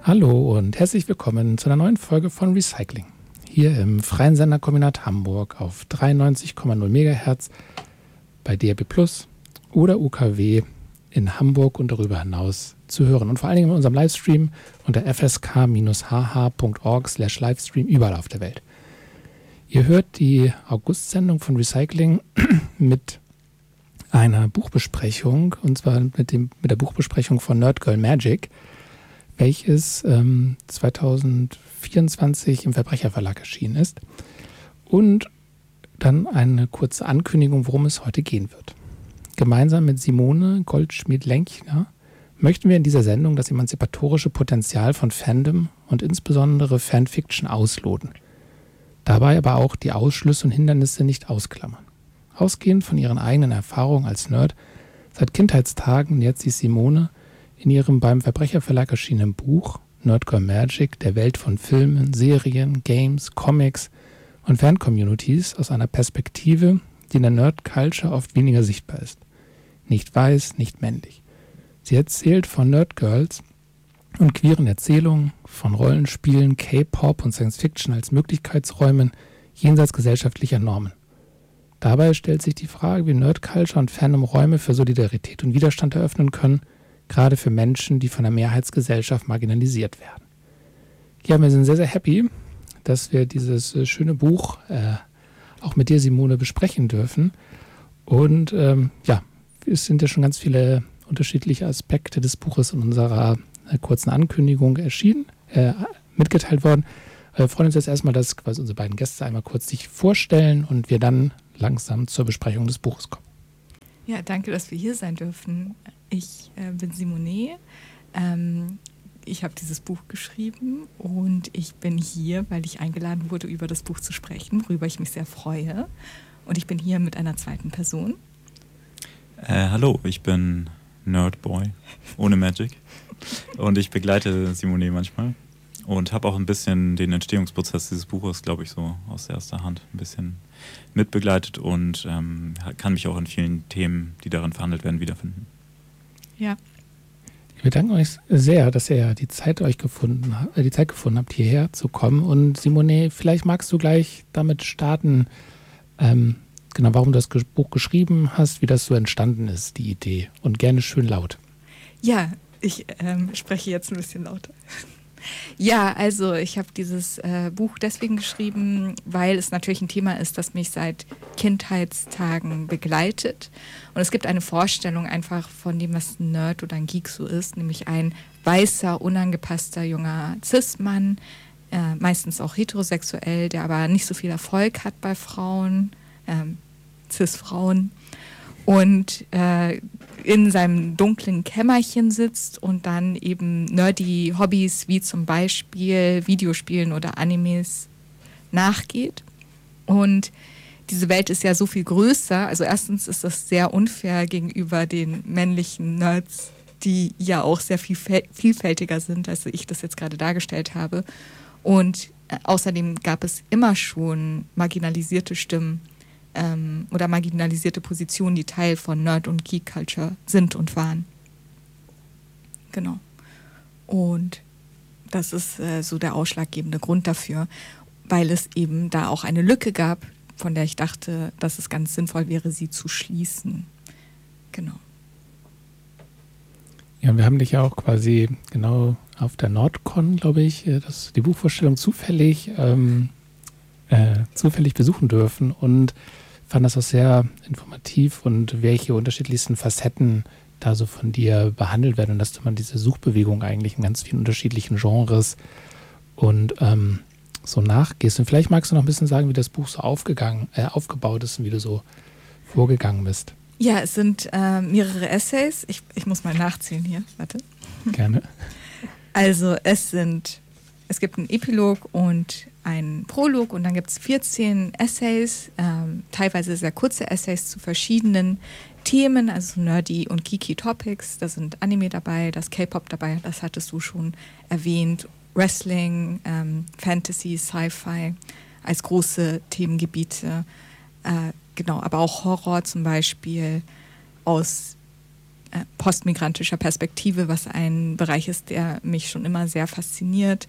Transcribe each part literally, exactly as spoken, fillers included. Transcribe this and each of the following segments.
Hallo und herzlich willkommen zu einer neuen Folge von Recycling. Hier im Freien Senderkombinat Hamburg auf dreiundneunzig Komma null Megahertz bei D A B Plus oder U K W in Hamburg und darüber hinaus zu hören. Und vor allen Dingen in unserem Livestream unter f s k h h punkt org slash livestream überall auf der Welt. Ihr hört die August-Sendung von Recycling mit einer Buchbesprechung, und zwar mit, dem, mit der Buchbesprechung von Nerd Girl Magic, welches ähm, zwanzig vierundzwanzig im Verbrecherverlag erschienen ist. Und dann eine kurze Ankündigung, worum es heute gehen wird. Gemeinsam mit Simone Goldschmidt-Lenchner möchten wir in dieser Sendung das emanzipatorische Potenzial von Fandom und insbesondere Fanfiction ausloten. Dabei aber auch die Ausschlüsse und Hindernisse nicht ausklammern. Ausgehend von ihren eigenen Erfahrungen als Nerd, seit Kindheitstagen nähert sich Simone in ihrem beim Verbrecherverlag erschienenen Buch Nerd Girl Magic der Welt von Filmen, Serien, Games, Comics und Fan-Communities aus einer Perspektive, die in der Nerd-Culture oft weniger sichtbar ist. Nicht weiß, nicht männlich. Sie erzählt von Nerd-Girls und queeren Erzählungen, von Rollenspielen, K-Pop und Science-Fiction als Möglichkeitsräumen jenseits gesellschaftlicher Normen. Dabei stellt sich die Frage, wie Nerd-Culture und Fandom Räume für Solidarität und Widerstand eröffnen können, gerade für Menschen, die von der Mehrheitsgesellschaft marginalisiert werden. Ja, wir sind sehr, sehr happy, dass wir dieses äh, schöne Buch äh, auch mit dir, Simone, besprechen dürfen. Und ähm, ja, es sind ja schon ganz viele unterschiedliche Aspekte des Buches in unserer äh, kurzen Ankündigung erschienen, äh, mitgeteilt worden. Wir äh, freuen uns jetzt erstmal, dass quasi unsere beiden Gäste einmal kurz sich vorstellen und wir dann langsam zur Besprechung des Buches kommen. Ja, danke, dass wir hier sein dürfen. Ich äh, bin Simone. Ähm, ich habe dieses Buch geschrieben und ich bin hier, weil ich eingeladen wurde, über das Buch zu sprechen, worüber ich mich sehr freue. Und ich bin hier mit einer zweiten Person. Äh, hallo, ich bin Nerdboy ohne Magic und ich begleite Simone manchmal und habe auch ein bisschen den Entstehungsprozess dieses Buches, glaube ich, so aus erster Hand ein bisschen mitbegleitet und ähm, kann mich auch in vielen Themen, die darin verhandelt werden, wiederfinden. Ja. Wir danken euch sehr, dass ihr die Zeit euch gefunden habt, die Zeit gefunden habt, hierher zu kommen. Und Simone, vielleicht magst du gleich damit starten, ähm, genau, warum du das Buch geschrieben hast, wie das so entstanden ist, die Idee. Und gerne schön laut. Ja, ich ähm, spreche jetzt ein bisschen lauter. Ja, also ich habe dieses äh, Buch deswegen geschrieben, weil es natürlich ein Thema ist, das mich seit Kindheitstagen begleitet. Und es gibt eine Vorstellung einfach von dem, was ein Nerd oder ein Geek so ist, nämlich ein weißer, unangepasster junger Cis-Mann, äh, meistens auch heterosexuell, der aber nicht so viel Erfolg hat bei Frauen, ähm, Cis-Frauen. Und äh, in seinem dunklen Kämmerchen sitzt und dann eben nerdy Hobbys wie zum Beispiel Videospielen oder Animes nachgeht. Und diese Welt ist ja so viel größer. Also erstens ist das sehr unfair gegenüber den männlichen Nerds, die ja auch sehr viel vielfältiger sind, als ich das jetzt gerade dargestellt habe. Und äh, außerdem gab es immer schon marginalisierte Stimmen, Ähm, oder marginalisierte Positionen, die Teil von Nerd- und Geek-Culture sind und waren. Genau. Und das ist äh, so der ausschlaggebende Grund dafür, weil es eben da auch eine Lücke gab, von der ich dachte, dass es ganz sinnvoll wäre, sie zu schließen. Genau. Ja, wir haben dich ja auch quasi genau auf der Nordcon, glaube ich, das, die Buchvorstellung zufällig ähm, äh, zufällig besuchen dürfen und fand das auch sehr informativ und welche unterschiedlichsten Facetten da so von dir behandelt werden und dass du mal diese Suchbewegung eigentlich in ganz vielen unterschiedlichen Genres und ähm, so nachgehst. Und vielleicht magst du noch ein bisschen sagen, wie das Buch so aufgegangen, äh, aufgebaut ist und wie du so vorgegangen bist. Ja, es sind äh, mehrere Essays. Ich, ich muss mal nachzählen hier. Warte. Gerne. Also es sind, es gibt einen Epilog und einen Prolog und dann gibt es vierzehn Essays, ähm, teilweise sehr kurze Essays zu verschiedenen Themen, also nerdy und geeky Topics. Da sind Anime dabei, da ist K-Pop dabei, das hattest du schon erwähnt, Wrestling, ähm, Fantasy, Sci-Fi als große Themengebiete. Äh, genau, aber auch Horror zum Beispiel aus äh, postmigrantischer Perspektive, was ein Bereich ist, der mich schon immer sehr fasziniert.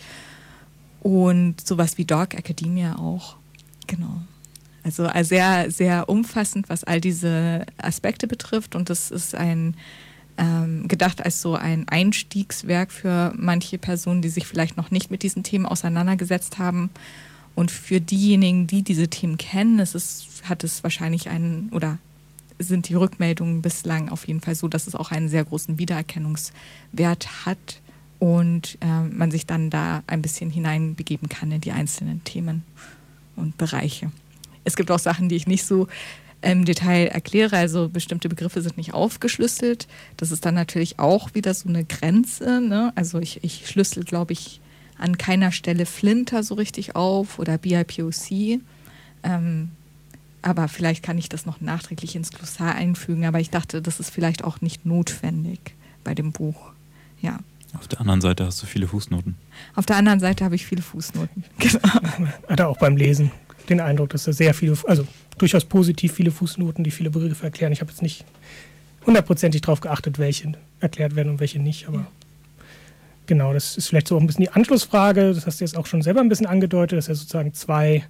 Und sowas wie Dark Academia auch. Genau. Also sehr, sehr umfassend, was all diese Aspekte betrifft. Und das ist ein ähm, gedacht als so ein Einstiegswerk für manche Personen, die sich vielleicht noch nicht mit diesen Themen auseinandergesetzt haben. Und für diejenigen, die diese Themen kennen, es ist, hat es wahrscheinlich einen, oder sind die Rückmeldungen bislang auf jeden Fall so, dass es auch einen sehr großen Wiedererkennungswert hat und äh, man sich dann da ein bisschen hineinbegeben kann in die einzelnen Themen und Bereiche. Es gibt auch Sachen, die ich nicht so im Detail erkläre, also bestimmte Begriffe sind nicht aufgeschlüsselt. Das ist dann natürlich auch wieder so eine Grenze, ne? Also ich, ich schlüssel, glaube ich, an keiner Stelle Flinter so richtig auf oder B I P O C. Ähm, aber vielleicht kann ich das noch nachträglich ins Glossar einfügen. Aber ich dachte, das ist vielleicht auch nicht notwendig bei dem Buch. Ja. Auf der anderen Seite hast du viele Fußnoten. Auf der anderen Seite habe ich viele Fußnoten. Genau. Hatte auch beim Lesen den Eindruck, dass da sehr viele, also durchaus positiv viele Fußnoten, die viele Begriffe erklären. Ich habe jetzt nicht hundertprozentig darauf geachtet, welche erklärt werden und welche nicht, aber ja. Genau, das ist vielleicht so auch ein bisschen die Anschlussfrage, das hast du jetzt auch schon selber ein bisschen angedeutet, dass es ja sozusagen zwei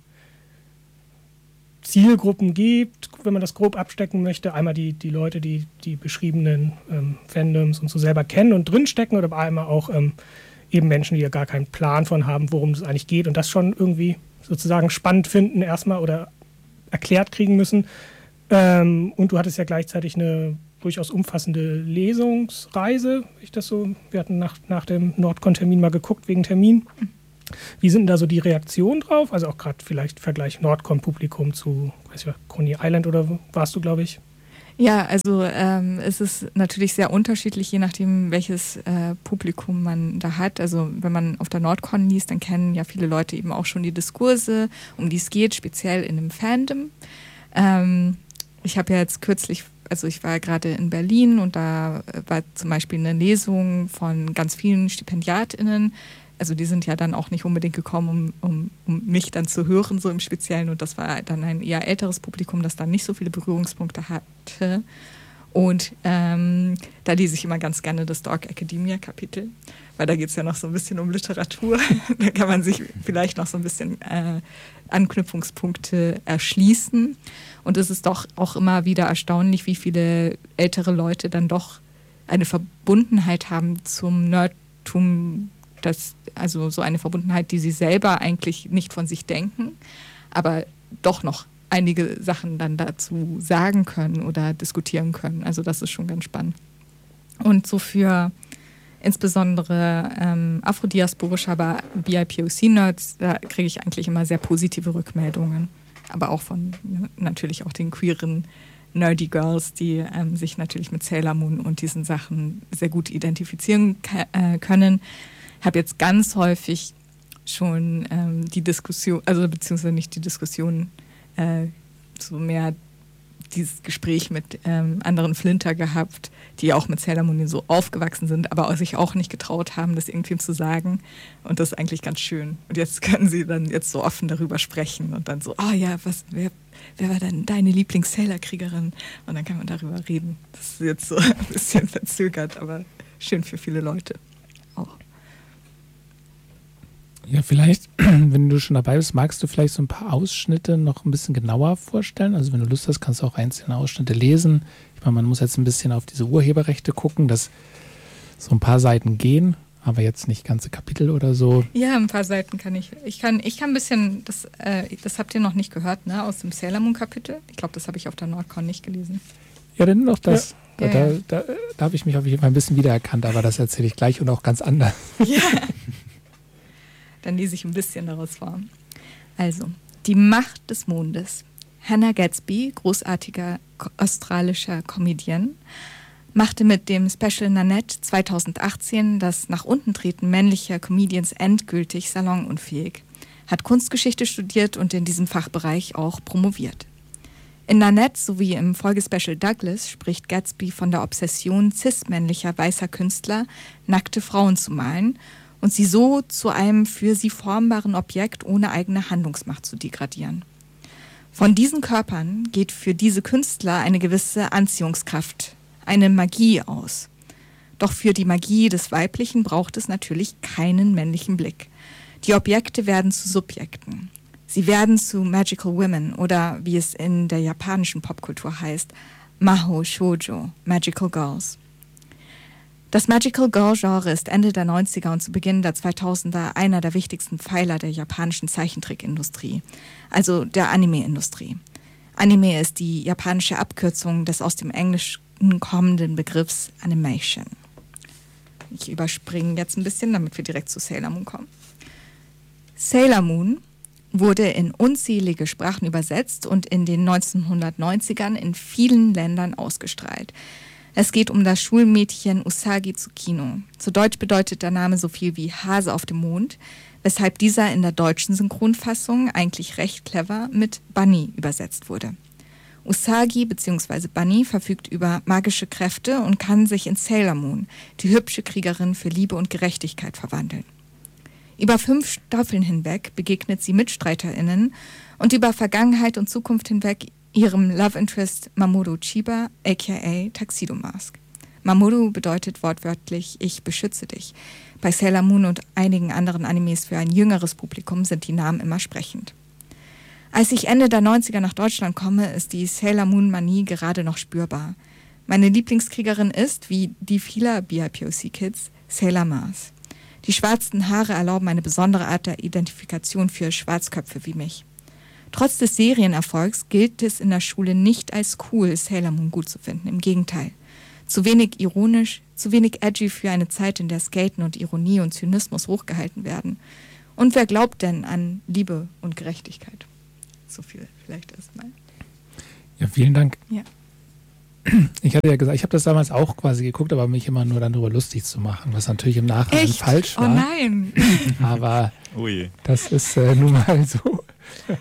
Zielgruppen gibt, wenn man das grob abstecken möchte. Einmal die, die Leute, die die beschriebenen ähm, Fandoms und so selber kennen und drinstecken, oder einmal auch ähm, eben Menschen, die ja gar keinen Plan von haben, worum es eigentlich geht und das schon irgendwie sozusagen spannend finden erstmal oder erklärt kriegen müssen. Ähm, und du hattest ja gleichzeitig eine durchaus umfassende Lesungsreise. Ich das so, wir hatten nach, nach dem Nordcon-Termin mal geguckt, wegen Termin. Wie sind da so die Reaktionen drauf? Also auch gerade vielleicht Vergleich Nordcon-Publikum zu, weiß ich, Coney Island oder wo warst du, glaube ich? Ja, also ähm, es ist natürlich sehr unterschiedlich, je nachdem, welches äh, Publikum man da hat. Also wenn man auf der Nordcon liest, dann kennen ja viele Leute eben auch schon die Diskurse, um die es geht, speziell in dem Fandom. Ähm, ich habe ja jetzt kürzlich, also ich war gerade in Berlin und da war zum Beispiel eine Lesung von ganz vielen StipendiatInnen. Also die sind ja dann auch nicht unbedingt gekommen, um, um, um mich dann zu hören, so im Speziellen. Und das war dann ein eher älteres Publikum, das dann nicht so viele Berührungspunkte hatte. Und ähm, da lese ich immer ganz gerne das Dark Academia Kapitel, weil da geht es ja noch so ein bisschen um Literatur. Da kann man sich vielleicht noch so ein bisschen äh, Anknüpfungspunkte erschließen. Und es ist doch auch immer wieder erstaunlich, wie viele ältere Leute dann doch eine Verbundenheit haben zum Nerdtum, das, also so eine Verbundenheit, die sie selber eigentlich nicht von sich denken, aber doch noch einige Sachen dann dazu sagen können oder diskutieren können. Also das ist schon ganz spannend. Und so für insbesondere ähm, afrodiasporische, aber B I P O C-Nerds, da kriege ich eigentlich immer sehr positive Rückmeldungen. Aber auch von natürlich auch den queeren Nerdy Girls, die ähm, sich natürlich mit Sailor Moon und diesen Sachen sehr gut identifizieren k- äh, können. Ich habe jetzt ganz häufig schon ähm, die Diskussion, also beziehungsweise nicht die Diskussion, äh, so mehr dieses Gespräch mit ähm, anderen Flinter gehabt, die auch mit Sailor Moon so aufgewachsen sind, aber sich auch nicht getraut haben, das irgendwem zu sagen. Und das ist eigentlich ganz schön. Und jetzt können sie dann jetzt so offen darüber sprechen und dann so, oh ja, was, wer, wer war denn deine Lieblings-Sailor-Kriegerin? Und dann kann man darüber reden. Das ist jetzt so ein bisschen verzögert, aber schön für viele Leute auch. Ja, vielleicht, wenn du schon dabei bist, magst du vielleicht so ein paar Ausschnitte noch ein bisschen genauer vorstellen? Also wenn du Lust hast, kannst du auch einzelne Ausschnitte lesen. Ich meine, man muss jetzt ein bisschen auf diese Urheberrechte gucken, dass so ein paar Seiten gehen, aber jetzt nicht ganze Kapitel oder so. Ja, ein paar Seiten kann ich. Ich kann, ich kann ein bisschen, das, äh, das habt ihr noch nicht gehört, ne, aus dem Sailor Moon Kapitel. Ich glaube, das habe ich auf der Nordcon nicht gelesen. Ja, dann noch das. Ja. Da, Ja, ja. da, da, da habe ich mich auf jeden Fall ein bisschen wiedererkannt, aber das erzähle ich gleich und auch ganz anders. Ja. Dann lese ich ein bisschen daraus vor. Also, die Macht des Mondes. Hannah Gadsby, großartiger australischer Comedian, machte mit dem Special Nanette zweitausendachtzehn das nach unten treten männlicher Comedians endgültig salonunfähig, hat Kunstgeschichte studiert und in diesem Fachbereich auch promoviert. In Nanette sowie im Folgespecial Douglas spricht Gadsby von der Obsession cis-männlicher weißer Künstler, nackte Frauen zu malen und sie so zu einem für sie formbaren Objekt ohne eigene Handlungsmacht zu degradieren. Von diesen Körpern geht für diese Künstler eine gewisse Anziehungskraft eine Magie aus. Doch für die Magie des Weiblichen braucht es natürlich keinen männlichen Blick. Die Objekte werden zu Subjekten. Sie werden zu Magical Women oder wie es in der japanischen Popkultur heißt, Mahou Shoujo, Magical Girls. Das Magical Girl Genre ist Ende der neunziger und zu Beginn der zweitausender einer der wichtigsten Pfeiler der japanischen Zeichentrickindustrie, also der Anime-Industrie. Anime ist die japanische Abkürzung des aus dem Englischen kommenden Begriffs Animation. Ich überspringe jetzt ein bisschen, damit wir direkt zu Sailor Moon kommen. Sailor Moon wurde in unzählige Sprachen übersetzt und in den neunzehnhundertneunzigern in vielen Ländern ausgestrahlt. Es geht um das Schulmädchen Usagi Tsukino. Zu Deutsch bedeutet der Name so viel wie Hase auf dem Mond, weshalb dieser in der deutschen Synchronfassung eigentlich recht clever mit Bunny übersetzt wurde. Usagi bzw. Bunny verfügt über magische Kräfte und kann sich in Sailor Moon, die hübsche Kriegerin für Liebe und Gerechtigkeit, verwandeln. Über fünf Staffeln hinweg begegnet sie MitstreiterInnen und über Vergangenheit und Zukunft hinweg ihrem Love Interest Mamoru Chiba, aka Tuxedo Mask. Mamoru bedeutet wortwörtlich Ich beschütze dich. Bei Sailor Moon und einigen anderen Animes für ein jüngeres Publikum sind die Namen immer sprechend. Als ich Ende der neunziger nach Deutschland komme, ist die Sailor Moon Manie gerade noch spürbar. Meine Lieblingskriegerin ist, wie die vieler B I P O C-Kids, Sailor Mars. Die schwarzen Haare erlauben eine besondere Art der Identifikation für Schwarzköpfe wie mich. Trotz des Serienerfolgs gilt es in der Schule nicht als cool, Sailor Moon gut zu finden. Im Gegenteil. Zu wenig ironisch, zu wenig edgy für eine Zeit, in der Skaten und Ironie und Zynismus hochgehalten werden. Und wer glaubt denn an Liebe und Gerechtigkeit? So viel vielleicht erstmal. Ja, vielen Dank. Ja. Ich hatte ja gesagt, ich habe das damals auch quasi geguckt, aber mich immer nur dann darüber lustig zu machen, was natürlich im Nachhinein Echt? falsch war. Oh nein! Aber Ui. das ist äh, nun mal so. Ja.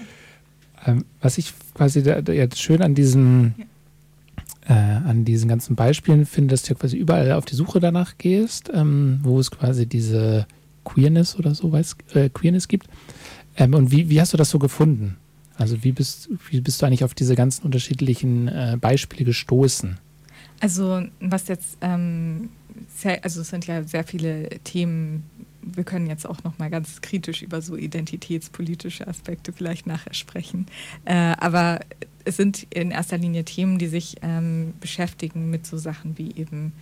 Ähm, was ich quasi da, da jetzt schön an diesen, äh, an diesen ganzen Beispielen finde, dass du quasi überall auf die Suche danach gehst, ähm, wo es quasi diese Queerness oder so weiß, äh, Queerness gibt. Ähm, und wie, wie hast du das so gefunden? Also wie bist, wie bist du eigentlich auf diese ganzen unterschiedlichen äh, Beispiele gestoßen? Also was jetzt, ähm, sehr, also es sind ja sehr viele Themen, wir können jetzt auch noch mal ganz kritisch über so identitätspolitische Aspekte vielleicht nachher sprechen, äh, aber es sind in erster Linie Themen, die sich ähm, beschäftigen mit so Sachen wie eben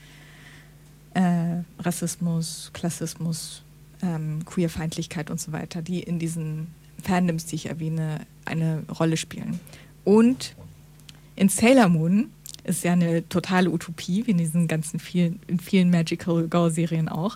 äh, Rassismus, Klassismus, ähm, Queerfeindlichkeit und so weiter, die in diesen Fandoms, die ich erwähne, eine Rolle spielen. Und in Sailor Moon ist ja eine totale Utopie, wie in diesen ganzen vielen, in vielen Magical Girl-Serien auch,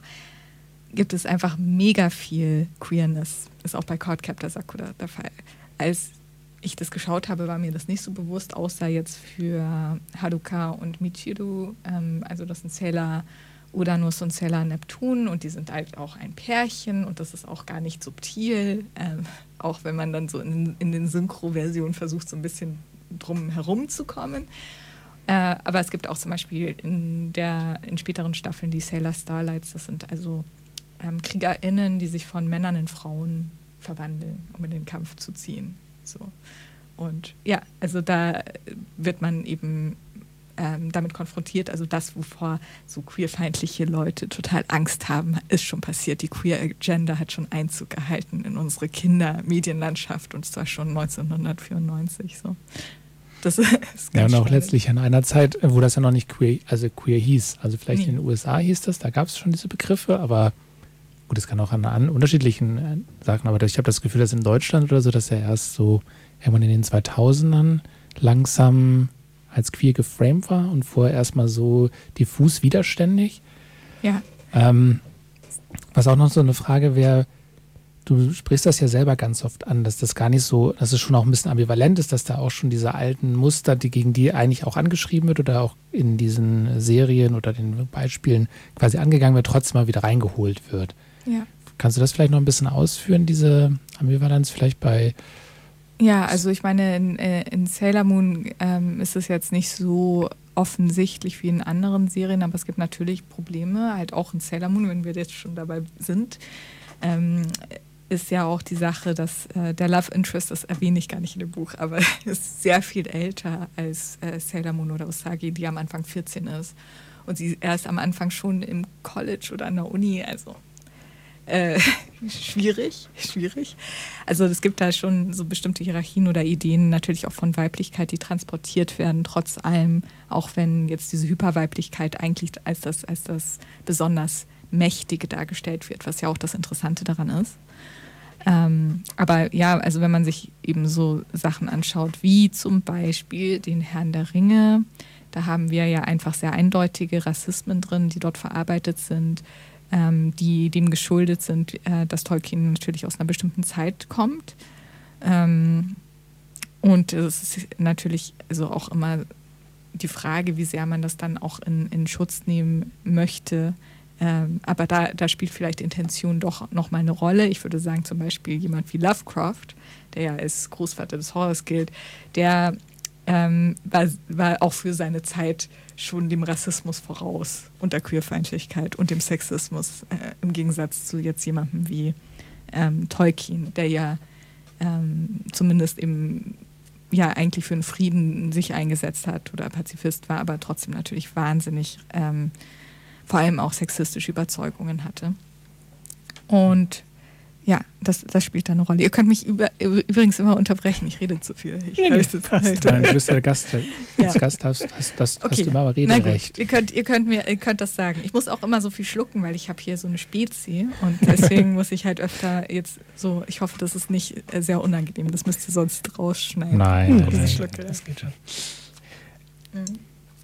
gibt es einfach mega viel Queerness. Ist auch bei Cardcaptor Sakura der Fall. Als ich das geschaut habe, war mir das nicht so bewusst, außer jetzt für Haruka und Michiru. Ähm, also das sind Sailor Uranus und Sailor Neptun und die sind halt auch ein Pärchen und das ist auch gar nicht subtil, ähm, auch wenn man dann so in, in den Synchro-Versionen versucht, so ein bisschen drum herum zu kommen. Äh, aber es gibt auch zum Beispiel in, der, in späteren Staffeln die Sailor Starlights, das sind also ähm, KriegerInnen, die sich von Männern in Frauen verwandeln, um in den Kampf zu ziehen. So. Und ja, also da wird man eben Ähm, damit konfrontiert, also das, wovor so queerfeindliche Leute total Angst haben, ist schon passiert. Die Queer Agenda hat schon Einzug gehalten in unsere Kindermedienlandschaft und zwar schon neunzehnhundertvierundneunzig. So. Das ist ganz Ja, und auch spannend. letztlich in einer Zeit, wo das ja noch nicht queer, also queer hieß. Also vielleicht Nee. in den U S A hieß das, da gab es schon diese Begriffe, aber gut, es kann auch an, an unterschiedlichen äh, Sachen, aber ich habe das Gefühl, dass in Deutschland oder so, dass er erst so irgendwann in den zweitausendern langsam als queer geframed war und vorher erstmal so diffus widerständig. Ja. Ähm, was auch noch so eine Frage wäre, du sprichst das ja selber ganz oft an, dass das gar nicht so, dass es schon auch ein bisschen ambivalent ist, dass da auch schon diese alten Muster, die gegen die eigentlich auch angeschrieben wird oder auch in diesen Serien oder den Beispielen quasi angegangen wird, trotzdem mal wieder reingeholt wird. Ja. Kannst du das vielleicht noch ein bisschen ausführen, diese Ambivalenz vielleicht bei... Ja, also ich meine, in, in Sailor Moon ähm, ist es jetzt nicht so offensichtlich wie in anderen Serien, aber es gibt natürlich Probleme, halt auch in Sailor Moon, wenn wir jetzt schon dabei sind. Ähm, ist ja auch die Sache, dass äh, der Love Interest, das erwähne ich gar nicht in dem Buch, aber ist sehr viel älter als äh, Sailor Moon oder Usagi, die am Anfang vierzehn ist. Und sie erst am Anfang schon im College oder an der Uni, also äh, schwierig, schwierig. Also es gibt da schon so bestimmte Hierarchien oder Ideen, natürlich auch von Weiblichkeit, die transportiert werden, trotz allem, auch wenn jetzt diese Hyperweiblichkeit eigentlich als das, als das besonders Mächtige dargestellt wird, was ja auch das Interessante daran ist. Ähm, aber ja, also wenn man sich eben so Sachen anschaut, wie zum Beispiel den Herrn der Ringe, da haben wir ja einfach sehr eindeutige Rassismen drin, die dort verarbeitet sind, ähm, die dem geschuldet sind, äh, dass Tolkien natürlich aus einer bestimmten Zeit kommt. Ähm, und es ist natürlich also auch immer die Frage, wie sehr man das dann auch in, in Schutz nehmen möchte. Ähm, aber da, da spielt vielleicht Intention doch nochmal eine Rolle. Ich würde sagen, zum Beispiel jemand wie Lovecraft, der ja als Großvater des Horrors gilt, der ähm, war, war auch für seine Zeit schon dem Rassismus voraus und der Queerfeindlichkeit und dem Sexismus, äh, im Gegensatz zu jetzt jemandem wie ähm, Tolkien, der ja ähm, zumindest im ja eigentlich für den Frieden sich eingesetzt hat oder Pazifist war, aber trotzdem natürlich wahnsinnig ähm, vor allem auch sexistische Überzeugungen hatte. Und ja, das, das spielt da eine Rolle. Ihr könnt mich über, übrigens immer unterbrechen, ich rede zu viel. Ich nee, nee, Nein, du bist ja der Gast. Als ja. Gast hast, hast, hast, okay. hast du immer aber Rederecht. Ihr könnt, ihr, könnt mir, ihr könnt das sagen. Ich muss auch immer so viel schlucken, weil ich habe hier so eine Spezie und deswegen muss ich halt öfter jetzt so, ich hoffe, das ist nicht sehr unangenehm, das müsst ihr sonst rausschneiden. Nein, nein, nein, Schlucke. Das geht schon. Mhm.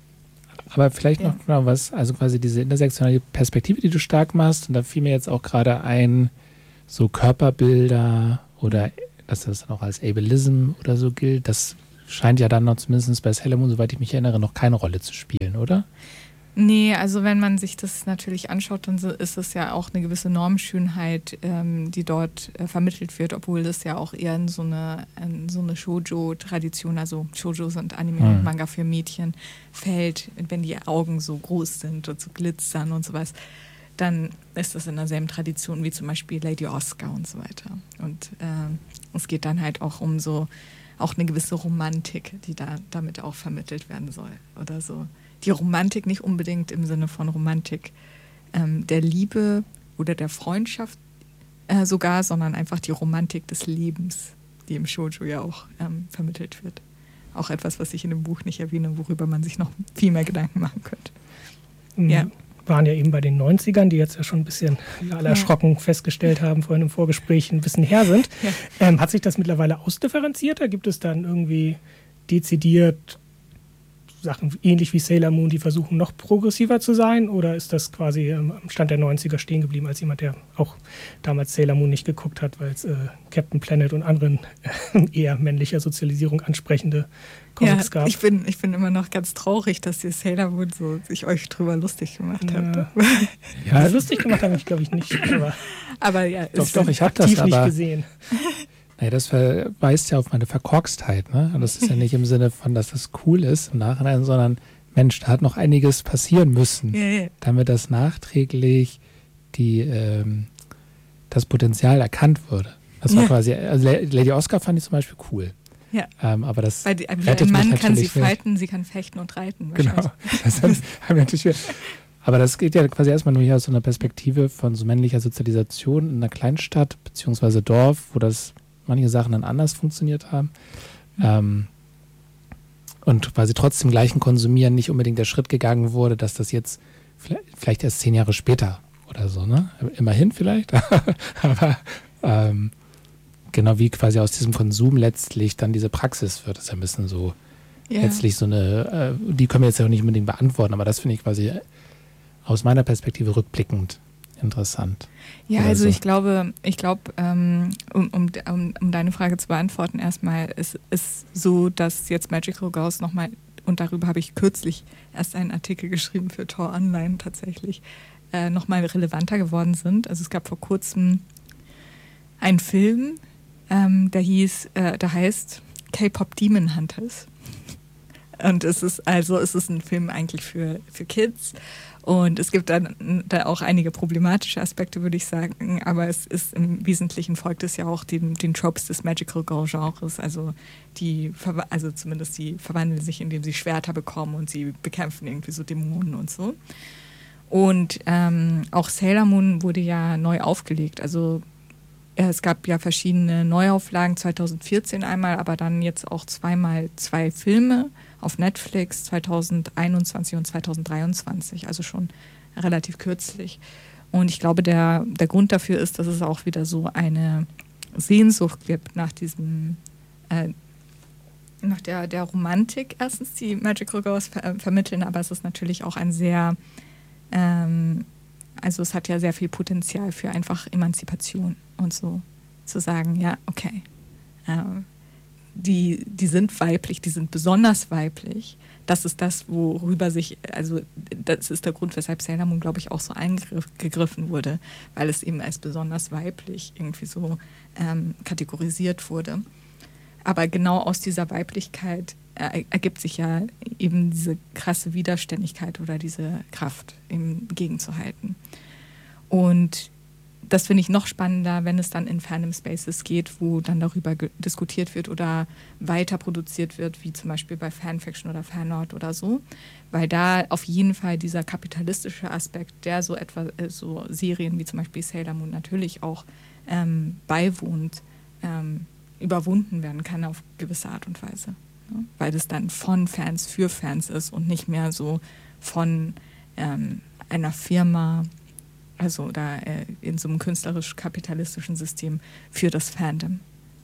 Aber vielleicht ja. noch genau was, also quasi diese intersektionale Perspektive, die du stark machst, und da fiel mir jetzt auch gerade ein, so Körperbilder oder dass das dann auch als Ableism oder so gilt, das scheint ja dann noch zumindest bei Sailor Moon, soweit ich mich erinnere, noch keine Rolle zu spielen, oder? Nee, also wenn man sich das natürlich anschaut, dann ist es ja auch eine gewisse Normschönheit, ähm, die dort äh, vermittelt wird, obwohl das ja auch eher in so eine, in so eine Shoujo-Tradition, also Shoujo sind Anime mhm. und Manga für Mädchen, fällt, wenn die Augen so groß sind und so glitzern und sowas, dann ist das in derselben Tradition wie zum Beispiel Lady Oscar und so weiter. Und äh, es geht dann halt auch um so, auch eine gewisse Romantik, die da damit auch vermittelt werden soll oder so. Die Romantik nicht unbedingt im Sinne von Romantik ähm, der Liebe oder der Freundschaft äh, sogar, sondern einfach die Romantik des Lebens, die im Shoujo ja auch ähm, vermittelt wird. Auch etwas, was ich in dem Buch nicht erwähne, worüber man sich noch viel mehr Gedanken machen könnte. Mhm. Ja. Waren ja eben bei den neunzigern, die jetzt ja schon ein bisschen, wie alle erschrocken festgestellt haben, vorhin im Vorgespräch ein bisschen her sind. Ja. Ähm, hat sich das mittlerweile ausdifferenziert? Gibt es dann irgendwie dezidiert Sachen ähnlich wie Sailor Moon, die versuchen noch progressiver zu sein? Oder ist das quasi ähm, am Stand der neunziger stehen geblieben, als jemand, der auch damals Sailor Moon nicht geguckt hat, weil es äh, Captain Planet und anderen äh, eher männlicher Sozialisierung ansprechende Comics ja, gab? Ich bin, ich bin immer noch ganz traurig, dass ihr Sailor Moon so sich euch drüber lustig gemacht habt. Ja, ja lustig gemacht habe ich, glaube ich, nicht. Aber, aber ja, doch, doch, ich habe das nicht aber gesehen. Naja, das verweist ja auf meine Verkorkstheit, ne? Und das ist ja nicht im Sinne von, dass das cool ist im Nachhinein, sondern Mensch, da hat noch einiges passieren müssen, ja, ja. damit das nachträglich die, ähm, das Potenzial erkannt wurde. Das war ja. quasi, also Lady Oscar fand ich zum Beispiel cool. Ja. Ähm, aber das Weil die, rettet ein Mann mich kann sie natürlich fighten, sie kann fechten und reiten. Genau. Das haben wir natürlich aber das geht ja quasi erstmal nur hier aus so einer Perspektive von so männlicher Sozialisation in einer Kleinstadt beziehungsweise Dorf, wo das manche Sachen dann anders funktioniert haben. Mhm. Ähm, und quasi trotzdem gleichen Konsumieren nicht unbedingt der Schritt gegangen wurde, dass das jetzt vielleicht, vielleicht erst zehn Jahre später oder so, ne? Immerhin vielleicht. Aber ähm, genau wie quasi aus diesem Konsum letztlich dann diese Praxis wird. Das ist ja ein bisschen so ja. letztlich so eine, äh, die können wir jetzt ja auch nicht unbedingt beantworten, aber das finde ich quasi aus meiner Perspektive rückblickend interessant. Ja, also so. ich glaube, ich glaube, ähm, um, um, um, um deine Frage zu beantworten, erstmal ist es so, dass jetzt Magical Girls nochmal, und darüber habe ich kürzlich erst einen Artikel geschrieben für Tor Online tatsächlich, äh, nochmal relevanter geworden sind. Also es gab vor kurzem einen Film, ähm, der hieß, äh, der heißt K-Pop Demon Hunters. Und es ist also es ist ein Film eigentlich für, für Kids. Und es gibt dann da auch einige problematische Aspekte, würde ich sagen. Aber es ist im Wesentlichen folgt es ja auch den, den Tropes des Magical Girl-Genres. Also die, also zumindest die verwandeln sich, indem sie Schwerter bekommen und sie bekämpfen irgendwie so Dämonen und so. Und ähm, auch Sailor Moon wurde ja neu aufgelegt. Also es gab ja verschiedene Neuauflagen, zwanzig vierzehn einmal, aber dann jetzt auch zweimal zwei Filme auf Netflix, zwanzig einundzwanzig und zwanzig dreiundzwanzig, also schon relativ kürzlich. Und ich glaube, der, der Grund dafür ist, dass es auch wieder so eine Sehnsucht gibt nach diesem, äh, nach der, der Romantik erstens, die Magical Girls ver- vermitteln, aber es ist natürlich auch ein sehr, ähm, also es hat ja sehr viel Potenzial für einfach Emanzipation und so zu sagen, ja, okay, ähm, die, die sind weiblich, die sind besonders weiblich. Das ist das, worüber sich, also das ist der Grund, weshalb Sailor Moon, glaube ich, auch so eingegriffen wurde, weil es eben als besonders weiblich irgendwie so ähm, kategorisiert wurde. Aber genau aus dieser Weiblichkeit äh, ergibt sich ja eben diese krasse Widerständigkeit oder diese Kraft, eben gegenzuhalten. Und das finde ich noch spannender, wenn es dann in Fandom Spaces geht, wo dann darüber ge- diskutiert wird oder weiter produziert wird, wie zum Beispiel bei Fanfiction oder Fanart oder so. Weil da auf jeden Fall dieser kapitalistische Aspekt, der so etwa äh, so Serien wie zum Beispiel Sailor Moon natürlich auch ähm, beiwohnt, ähm, überwunden werden kann auf gewisse Art und Weise. Ne? Weil das dann von Fans für Fans ist und nicht mehr so von ähm, einer Firma, also da äh, in so einem künstlerisch-kapitalistischen System für das Fandom.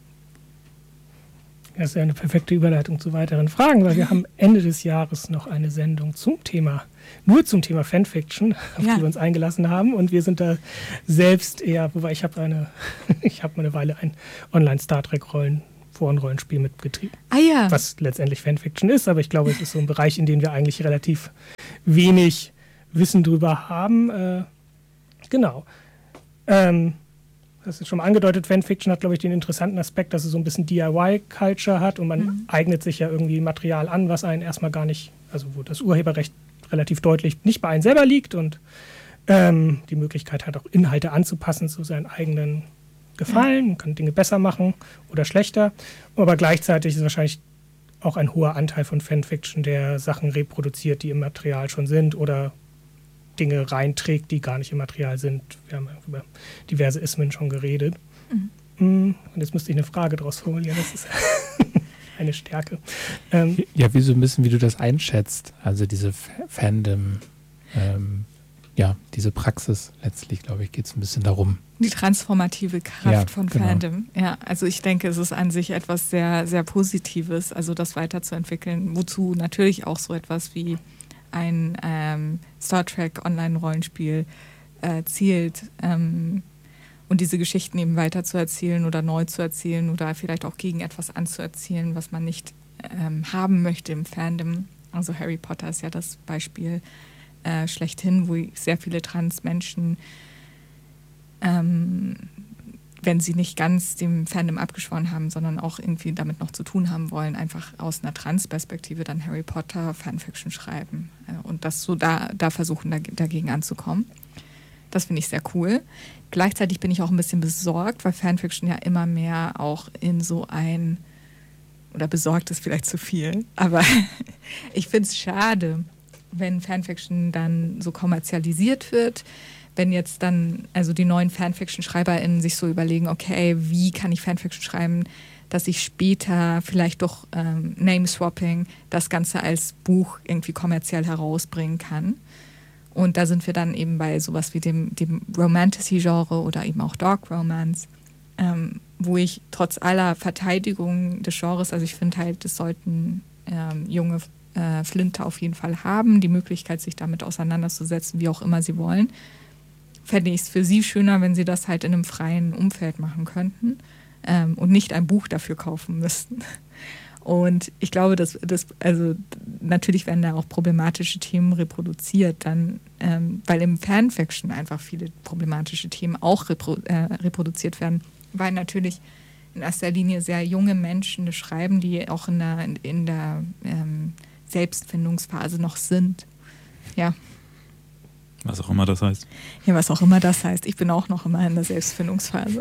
Das ist ja eine perfekte Überleitung zu weiteren Fragen, weil wir haben Ende des Jahres noch eine Sendung zum Thema, nur zum Thema Fanfiction, auf Ja. die wir uns eingelassen haben. Und wir sind da selbst eher, wobei ich habe eine, ich habe mal eine Weile ein Online-Star Trek-Rollen, Forenrollenspiel mitbetrieben, Ah ja. was letztendlich Fanfiction ist, aber ich glaube, es ist so ein Bereich, in dem wir eigentlich relativ wenig Wissen drüber haben. Äh, Genau. Ähm, das ist schon mal angedeutet, Fanfiction hat, glaube ich, den interessanten Aspekt, dass es so ein bisschen D I Y-Culture hat und man mhm. eignet sich ja irgendwie Material an, was einen erstmal gar nicht, also wo das Urheberrecht relativ deutlich nicht bei einem selber liegt und ähm, die Möglichkeit hat, auch Inhalte anzupassen zu seinen eigenen Gefallen. Man kann Dinge besser machen oder schlechter, aber gleichzeitig ist wahrscheinlich auch ein hoher Anteil von Fanfiction, der Sachen reproduziert, die im Material schon sind oder Dinge reinträgt, die gar nicht im Material sind. Wir haben über diverse Ismen schon geredet. Mhm. Und jetzt müsste ich eine Frage daraus formulieren. Das ist eine Stärke. Ähm, ja, wie so ein bisschen, wie du das einschätzt. Also diese F- Fandom, ähm, ja, diese Praxis letztlich, glaube ich, geht es ein bisschen darum. Die transformative Kraft Ja, von genau. Fandom. Ja, also ich denke, es ist an sich etwas sehr, sehr Positives, also das weiterzuentwickeln, wozu natürlich auch so etwas wie ein ähm, Star Trek Online-Rollenspiel äh, zielt ähm, und diese Geschichten eben weiter zu erzählen oder neu zu erzählen oder vielleicht auch gegen etwas anzuerzählen, was man nicht ähm, haben möchte im Fandom. Also Harry Potter ist ja das Beispiel äh, schlechthin, wo sehr viele Trans-Menschen, ähm, wenn sie nicht ganz dem Fandom abgeschworen haben, sondern auch irgendwie damit noch zu tun haben wollen, einfach aus einer Trans-Perspektive dann Harry Potter Fanfiction schreiben äh, und das so da, da versuchen, da, dagegen anzukommen. Das finde ich sehr cool. Gleichzeitig bin ich auch ein bisschen besorgt, weil Fanfiction ja immer mehr auch in so ein, oder besorgt ist vielleicht zu viel, aber ich finde es schade, wenn Fanfiction dann so kommerzialisiert wird, wenn jetzt dann also die neuen Fanfiction-SchreiberInnen sich so überlegen, okay, wie kann ich Fanfiction schreiben, dass ich später vielleicht durch ähm, Name-Swapping das Ganze als Buch irgendwie kommerziell herausbringen kann. Und da sind wir dann eben bei sowas wie dem, dem Romantasy-Genre oder eben auch Dark Romance, ähm, wo ich trotz aller Verteidigung des Genres, also ich finde halt, das sollten ähm, junge äh, Flinter auf jeden Fall haben, die Möglichkeit, sich damit auseinanderzusetzen, wie auch immer sie wollen. Fände ich es für sie schöner, wenn sie das halt in einem freien Umfeld machen könnten ähm, und nicht ein Buch dafür kaufen müssten. Und ich glaube, dass das, also natürlich werden da auch problematische Themen reproduziert, dann, ähm, weil im Fanfiction einfach viele problematische Themen auch repro- äh, reproduziert werden, weil natürlich in erster Linie sehr junge Menschen das schreiben, die auch in der, in, in der ähm, Selbstfindungsphase noch sind. Ja. Was auch immer das heißt. Ja, was auch immer das heißt. Ich bin auch noch immer in der Selbstfindungsphase.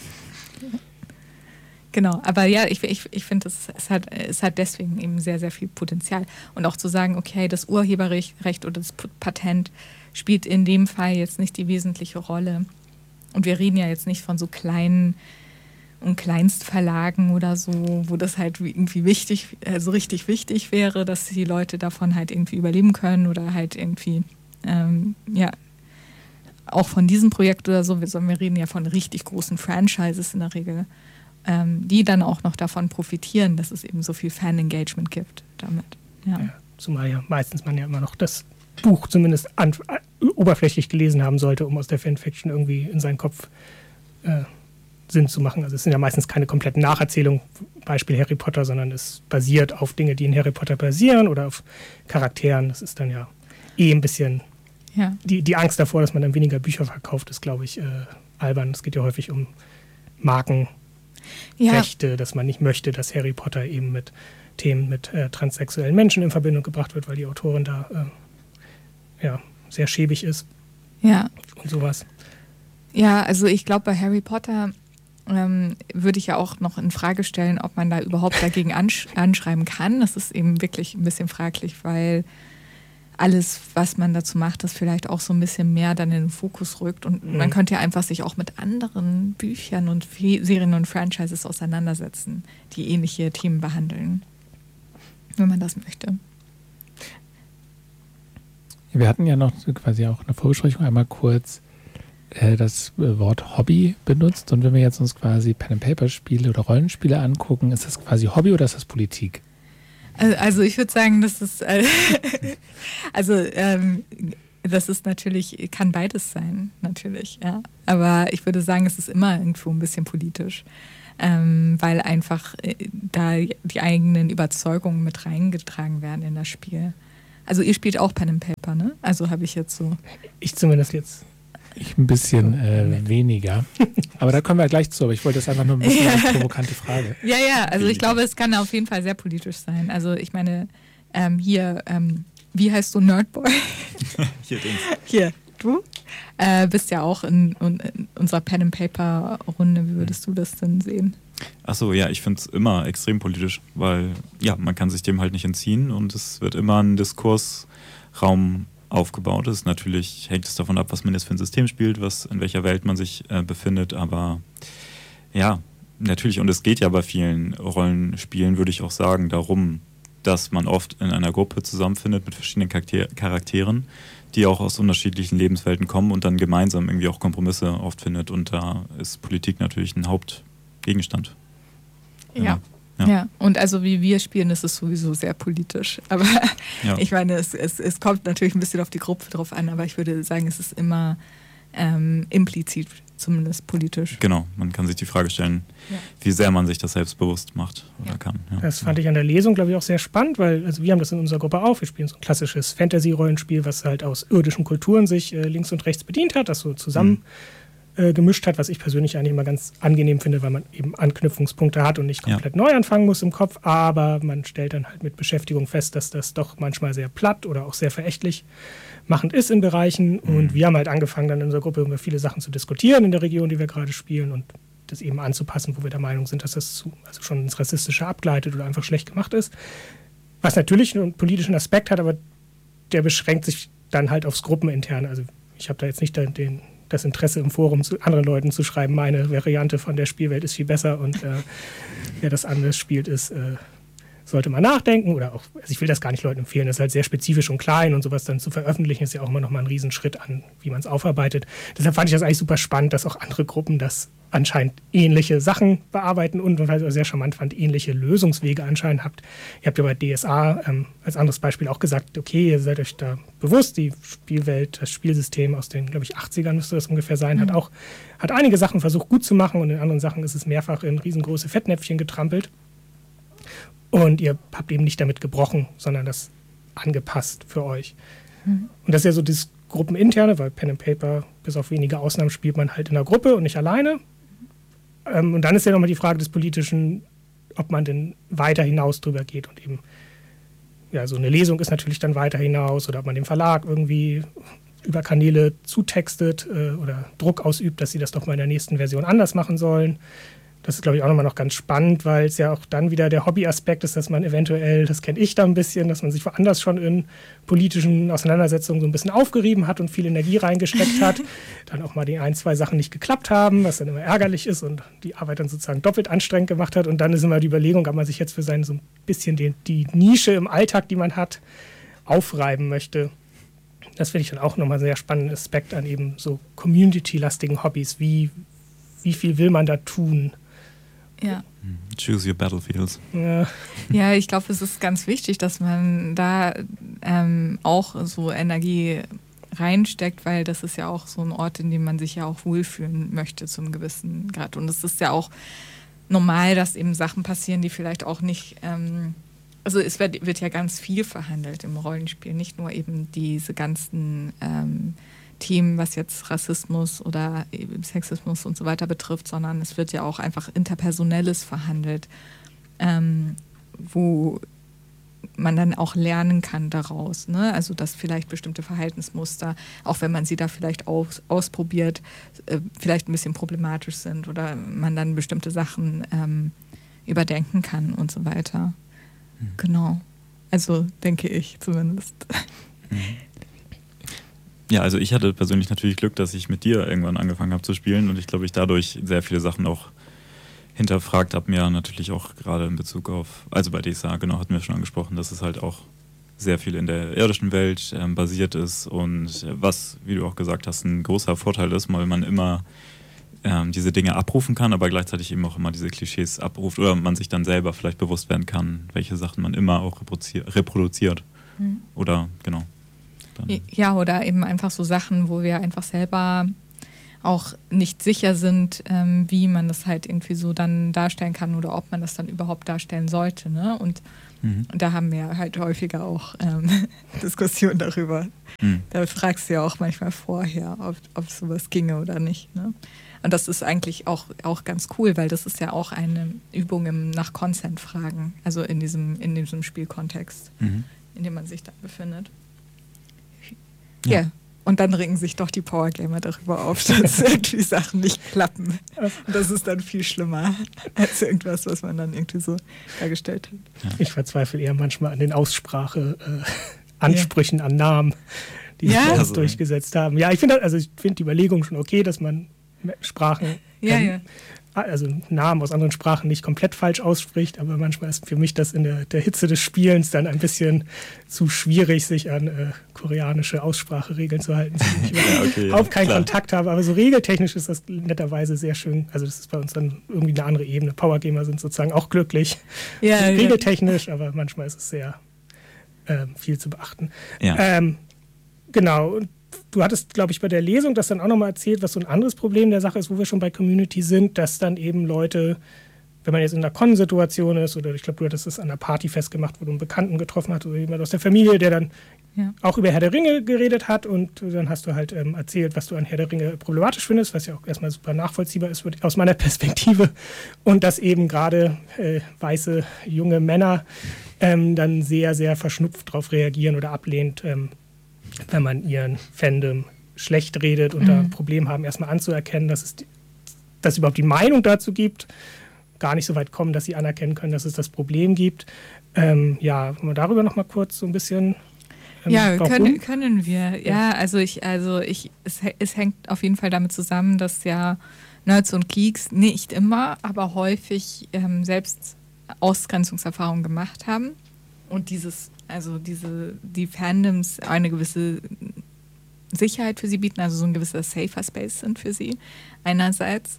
Genau, aber ja, ich, ich, ich finde, es, es, hat, es hat deswegen eben sehr, sehr viel Potenzial. Und auch zu sagen, okay, das Urheberrecht oder das Patent spielt in dem Fall jetzt nicht die wesentliche Rolle. Und wir reden ja jetzt nicht von so kleinen und Kleinstverlagen oder so, wo das halt irgendwie wichtig, also richtig wichtig wäre, dass die Leute davon halt irgendwie überleben können oder halt irgendwie, ähm, ja, auch von diesem Projekt oder so, sondern wir reden ja von richtig großen Franchises in der Regel, ähm, die dann auch noch davon profitieren, dass es eben so viel Fan-Engagement gibt damit. Ja. Ja, zumal ja meistens man ja immer noch das Buch zumindest an, äh, oberflächlich gelesen haben sollte, um aus der Fanfiction irgendwie in seinen Kopf äh, Sinn zu machen. Also es sind ja meistens keine kompletten Nacherzählungen, Beispiel Harry Potter, sondern es basiert auf Dinge, die in Harry Potter basieren oder auf Charakteren. Das ist dann ja eh ein bisschen Ja. die, die Angst davor, dass man dann weniger Bücher verkauft, ist, glaube ich, äh, albern. Es geht ja häufig um Markenrechte, Ja. dass man nicht möchte, dass Harry Potter eben mit Themen mit äh, transsexuellen Menschen in Verbindung gebracht wird, weil die Autorin da äh, ja, sehr schäbig ist Ja. und sowas. Ja, also ich glaube, bei Harry Potter ähm, würde ich ja auch noch in Frage stellen, ob man da überhaupt dagegen ansch- anschreiben kann. Das ist eben wirklich ein bisschen fraglich, weil alles, was man dazu macht, das vielleicht auch so ein bisschen mehr dann in den Fokus rückt. Und Mhm. man könnte ja einfach sich auch mit anderen Büchern und Fe- Serien und Franchises auseinandersetzen, die ähnliche Themen behandeln, wenn man das möchte. Wir hatten ja noch quasi auch eine Vorbesprechung einmal kurz äh, das Wort Hobby benutzt. Und wenn wir jetzt uns quasi Pen-and-Paper-Spiele oder Rollenspiele angucken, ist das quasi Hobby oder ist das Politik? Also ich würde sagen, das ist äh, also ähm, das ist natürlich, kann beides sein, natürlich, ja. Aber ich würde sagen, es ist immer irgendwo ein bisschen politisch, ähm, weil einfach äh, da die eigenen Überzeugungen mit reingetragen werden in das Spiel. Also ihr spielt auch Pen and Paper, ne? Also habe ich jetzt so. Ich zumindest jetzt. Ich ein bisschen äh, weniger. Aber da kommen wir gleich zu. Aber ich wollte das einfach nur ein bisschen als provokante Frage. Ja, ja, also ich glaube, es kann auf jeden Fall sehr politisch sein. Also ich meine, ähm, hier, ähm, wie heißt du, Nerdboy? Hier, Dings. Hier, du äh, bist ja auch in, in unserer Pen-and-Paper-Runde. Wie würdest du das denn sehen? Achso, ja, ich finde es immer extrem politisch, weil ja, man kann sich dem halt nicht entziehen und es wird immer ein Diskursraum aufgebaut ist. Natürlich hängt es davon ab, was man jetzt für ein System spielt, was in welcher Welt man sich äh, befindet, aber ja, natürlich, und es geht ja bei vielen Rollenspielen, würde ich auch sagen, darum, dass man oft in einer Gruppe zusammenfindet mit verschiedenen Charakter- Charakteren, die auch aus unterschiedlichen Lebenswelten kommen und dann gemeinsam irgendwie auch Kompromisse oft findet, und da ist Politik natürlich ein Hauptgegenstand. Ja. Ja. Ja. ja, und also wie wir spielen, ist es sowieso sehr politisch. Aber Ja. ich meine, es, es, es kommt natürlich ein bisschen auf die Gruppe drauf an, aber ich würde sagen, es ist immer ähm, implizit zumindest politisch. Genau, man kann sich die Frage stellen, Ja. wie sehr man sich das selbstbewusst macht oder Ja. kann. Ja. Das fand ich an der Lesung, glaube ich, auch sehr spannend, weil also wir haben das in unserer Gruppe auch. Wir spielen so ein klassisches Fantasy-Rollenspiel, was halt aus irdischen Kulturen sich äh, links und rechts bedient hat, das so zusammen äh, gemischt hat, was ich persönlich eigentlich immer ganz angenehm finde, weil man eben Anknüpfungspunkte hat und nicht komplett neu anfangen muss im Kopf. Aber man stellt dann halt mit Beschäftigung fest, dass das doch manchmal sehr platt oder auch sehr verächtlich machend ist in Bereichen. Mhm. Und wir haben halt angefangen, dann in unserer Gruppe über viele Sachen zu diskutieren in der Region, die wir gerade spielen, und das eben anzupassen, wo wir der Meinung sind, dass das zu, also schon ins Rassistische abgleitet oder einfach schlecht gemacht ist. Was natürlich einen politischen Aspekt hat, aber der beschränkt sich dann halt aufs Gruppeninterne. Also ich habe da jetzt nicht den, den, das Interesse im Forum zu anderen Leuten zu schreiben, meine Variante von der Spielwelt ist viel besser und äh, wer das anders spielt, ist, äh, sollte mal nachdenken. Oder auch, also ich will das gar nicht Leuten empfehlen, das ist halt sehr spezifisch und klein, und sowas dann zu veröffentlichen, ist ja auch immer noch mal ein Riesenschritt an, wie man es aufarbeitet. Deshalb fand ich das eigentlich super spannend, dass auch andere Gruppen das anscheinend ähnliche Sachen bearbeiten und, was ich auch sehr charmant fand, ähnliche Lösungswege anscheinend habt. Ihr habt ja bei D S A ähm, als anderes Beispiel auch gesagt, okay, ihr seid euch da bewusst, die Spielwelt, das Spielsystem aus den, glaube ich, achtzigern müsste das ungefähr sein, Mhm. hat auch hat einige Sachen versucht gut zu machen, und in anderen Sachen ist es mehrfach in riesengroße Fettnäpfchen getrampelt. Und ihr habt eben nicht damit gebrochen, sondern das angepasst für euch. Mhm. Und das ist ja so das Gruppeninterne, weil Pen and Paper, bis auf wenige Ausnahmen, spielt man halt in der Gruppe und nicht alleine. Ähm, und dann ist ja nochmal die Frage des Politischen, ob man denn weiter hinaus drüber geht und eben ja, so eine Lesung ist natürlich dann weiter hinaus oder ob man dem Verlag irgendwie über Kanäle zutextet äh, oder Druck ausübt, dass sie das doch mal in der nächsten Version anders machen sollen. Das ist, glaube ich, auch nochmal noch ganz spannend, weil es ja auch dann wieder der Hobbyaspekt ist, dass man eventuell, das kenne ich da ein bisschen, dass man sich woanders schon in politischen Auseinandersetzungen so ein bisschen aufgerieben hat und viel Energie reingesteckt hat, dann auch mal die ein, zwei Sachen nicht geklappt haben, was dann immer ärgerlich ist und die Arbeit dann sozusagen doppelt anstrengend gemacht hat. Und dann ist immer die Überlegung, ob man sich jetzt für seine so ein bisschen die, die Nische im Alltag, die man hat, aufreiben möchte. Das finde ich dann auch nochmal einen sehr spannenden Aspekt an eben so community-lastigen Hobbys. Wie, wie viel will man da tun? Ja. Choose your battlefields. Ja, Ja, ich glaube, es ist ganz wichtig, dass man da ähm, auch so Energie reinsteckt, weil das ist ja auch so ein Ort, in dem man sich ja auch wohlfühlen möchte zum gewissen Grad. Und es ist ja auch normal, dass eben Sachen passieren, die vielleicht auch nicht, ähm, also es wird, wird ja ganz viel verhandelt im Rollenspiel, nicht nur eben diese ganzen ähm, Themen, was jetzt Rassismus oder Sexismus und so weiter betrifft, sondern es wird ja auch einfach Interpersonelles verhandelt, ähm, wo man dann auch lernen kann daraus. Ne? Also dass vielleicht bestimmte Verhaltensmuster, auch wenn man sie da vielleicht aus, ausprobiert, äh, vielleicht ein bisschen problematisch sind oder man dann bestimmte Sachen ähm, überdenken kann und so weiter. Mhm. Genau. Also denke ich zumindest. Mhm. Ja, also ich hatte persönlich natürlich Glück, dass ich mit dir irgendwann angefangen habe zu spielen und ich glaube, ich dadurch sehr viele Sachen auch hinterfragt habe, mir natürlich auch gerade in Bezug auf, also bei D S A, genau, hatten wir schon angesprochen, dass es halt auch sehr viel in der irdischen Welt ähm, basiert ist und was, wie du auch gesagt hast, ein großer Vorteil ist, weil man immer ähm, diese Dinge abrufen kann, aber gleichzeitig eben auch immer diese Klischees abruft oder man sich dann selber vielleicht bewusst werden kann, welche Sachen man immer auch reproduziert, reproduziert. Mhm. Oder, genau. Dann. Ja, oder eben einfach so Sachen, wo wir einfach selber auch nicht sicher sind, ähm, wie man das halt irgendwie so dann darstellen kann oder ob man das dann überhaupt darstellen sollte. Ne? Und mhm. da haben wir halt häufiger auch ähm, Diskussionen darüber. Mhm. Da fragst du ja auch manchmal vorher, ob, ob sowas ginge oder nicht. Ne? Und das ist eigentlich auch, auch ganz cool, weil das ist ja auch eine Übung im nach Consent fragen, also in diesem, in diesem Spielkontext, mhm. in dem man sich dann befindet. Ja. Yeah. Und dann regen sich doch die Powergamer darüber auf, dass irgendwie Sachen nicht klappen. Und das ist dann viel schlimmer als irgendwas, was man dann irgendwie so dargestellt hat. Ja. Ich verzweifle eher manchmal an den Aussprache-Ansprüchen äh, yeah. an Namen, die ja? sich also. durchgesetzt haben. Ja, ich finde also ich finde die Überlegung schon okay, dass man Sprachen ja, ja. also Namen aus anderen Sprachen nicht komplett falsch ausspricht, aber manchmal ist für mich das in der, der Hitze des Spielens dann ein bisschen zu schwierig, sich an äh, koreanische Ausspracheregeln zu halten, die ich ja, okay, überhaupt ja, keinen klar. Kontakt habe. Aber so regeltechnisch ist das netterweise sehr schön. Also das ist bei uns dann irgendwie eine andere Ebene. Powergamer sind sozusagen auch glücklich, ja, regeltechnisch, ja. aber manchmal ist es sehr äh, viel zu beachten. Ja. Ähm, genau, und du hattest, glaube ich, bei der Lesung das dann auch nochmal erzählt, was so ein anderes Problem der Sache ist, wo wir schon bei Community sind, dass dann eben Leute, wenn man jetzt in einer Con-Situation ist oder ich glaube, du hattest es an einer Party festgemacht, wo du einen Bekannten getroffen hast oder jemand aus der Familie, der dann ja. auch über Herr der Ringe geredet hat und dann hast du halt ähm, erzählt, was du an Herr der Ringe problematisch findest, was ja auch erstmal super nachvollziehbar ist aus meiner Perspektive und dass eben gerade äh, weiße junge Männer ähm, dann sehr, sehr verschnupft darauf reagieren oder ablehnt, ähm, wenn man ihren Fandom schlecht redet und mhm. da ein Problem haben, erstmal anzuerkennen, dass es die, dass es überhaupt die Meinung dazu gibt, gar nicht so weit kommen, dass sie anerkennen können, dass es das Problem gibt. Ähm, ja, wollen wir darüber noch mal kurz so ein bisschen ähm, Ja, können, können wir. Ja, also ich, also ich, es, es hängt auf jeden Fall damit zusammen, dass ja Nerds und Geeks nicht immer, aber häufig ähm, selbst Ausgrenzungserfahrungen gemacht haben und dieses Also diese, die Fandoms eine gewisse Sicherheit für sie bieten, also so ein gewisser Safer Space sind für sie einerseits.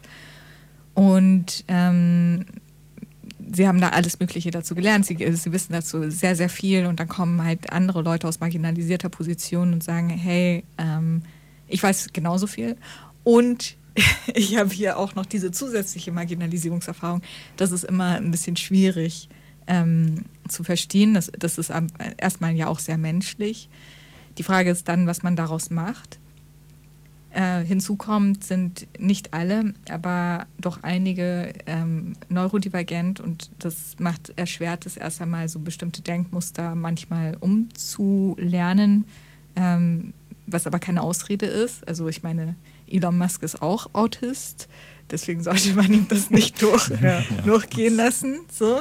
Und ähm, sie haben da alles Mögliche dazu gelernt, sie, sie wissen dazu sehr, sehr viel und dann kommen halt andere Leute aus marginalisierter Position und sagen, hey, ähm, ich weiß genauso viel und ich habe hier auch noch diese zusätzliche Marginalisierungserfahrung. Das ist immer ein bisschen schwierig Ähm, zu verstehen. Das, das ist erstmal ja auch sehr menschlich. Die Frage ist dann, was man daraus macht. Äh, hinzu kommt, sind nicht alle, aber doch einige ähm, neurodivergent und das macht erschwert es erst einmal so bestimmte Denkmuster manchmal umzulernen, ähm, was aber keine Ausrede ist. Also ich meine, Elon Musk ist auch Autist, deswegen sollte man ihm das nicht durch, ja. durchgehen lassen. So.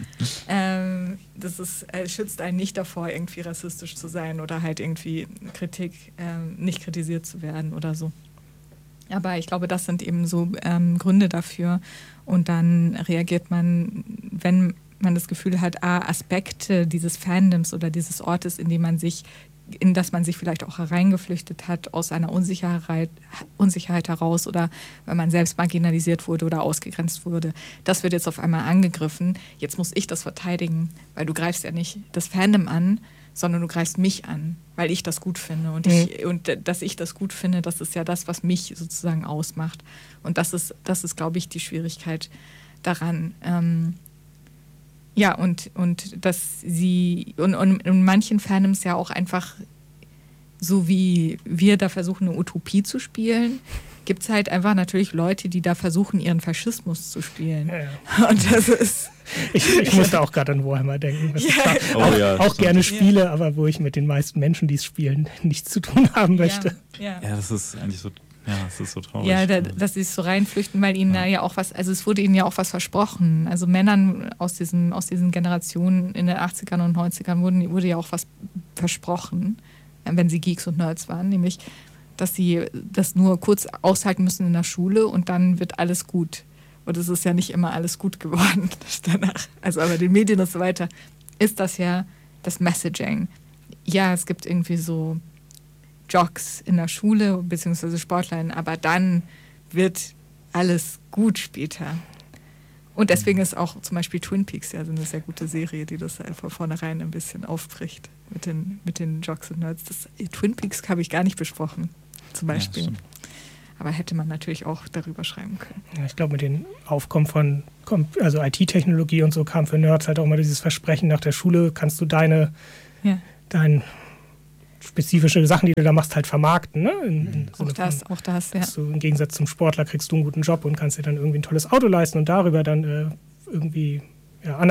Ähm, das ist, äh, schützt einen nicht davor, irgendwie rassistisch zu sein oder halt irgendwie Kritik, ähm, nicht kritisiert zu werden oder so. Aber ich glaube, das sind eben so ähm, Gründe dafür. Und dann reagiert man, wenn man das Gefühl hat, ah, Aspekte dieses Fandoms oder dieses Ortes, in dem man sich in das man sich vielleicht auch hereingeflüchtet hat, aus einer Unsicherheit, Unsicherheit heraus oder weil man selbst marginalisiert wurde oder ausgegrenzt wurde. Das wird jetzt auf einmal angegriffen. Jetzt muss ich das verteidigen, weil du greifst ja nicht das Fandom an, sondern du greifst mich an, weil ich das gut finde. Und, ich, mhm. und dass ich das gut finde, das ist ja das, was mich sozusagen ausmacht. Und das ist, das ist, glaube ich, die Schwierigkeit daran. Ähm, Ja, und, und dass sie, und, und in manchen Fandoms ja auch einfach, so wie wir da versuchen, eine Utopie zu spielen, gibt es halt einfach natürlich Leute, die da versuchen, ihren Faschismus zu spielen. Ja, ja. Und das ist... Ich, ich musste auch gerade an Warhammer denken, was ja, ich oh, auch, ja, auch gerne spiele, ja. aber wo ich mit den meisten Menschen, die es spielen, nichts zu tun haben möchte. Ja, ja. ja das ist eigentlich so... Ja, das ist so traurig. Ja, da, dass sie es so reinflüchten, weil ihnen ja. da ja auch was, also es wurde ihnen ja auch was versprochen. Also Männern aus diesen, aus diesen Generationen in den achtzigern und neunzigern wurden, wurde ja auch was versprochen, wenn sie Geeks und Nerds waren, nämlich, dass sie das nur kurz aushalten müssen in der Schule und dann wird alles gut. Und es ist ja nicht immer alles gut geworden danach. Also aber den Medien und so weiter ist das ja das Messaging. Ja, es gibt irgendwie so Jocks in der Schule, beziehungsweise Sportlerinnen, aber dann wird alles gut später. Und deswegen ist auch zum Beispiel Twin Peaks ja so eine sehr gute Serie, die das von vornherein ein bisschen aufbricht mit den, mit den Jocks und Nerds. Das, Twin Peaks habe ich gar nicht besprochen, zum Beispiel. Ja, aber hätte man natürlich auch darüber schreiben können. Ja, ich glaube, mit dem Aufkommen von also I T-Technologie und so kam für Nerds halt auch mal dieses Versprechen, nach der Schule kannst du deine, ja. dein spezifische Sachen, die du da machst, halt vermarkten. Ne? In, in auch das, von, auch das, ja. Du, im Gegensatz zum Sportler kriegst du einen guten Job und kannst dir dann irgendwie ein tolles Auto leisten und darüber dann äh, irgendwie ja,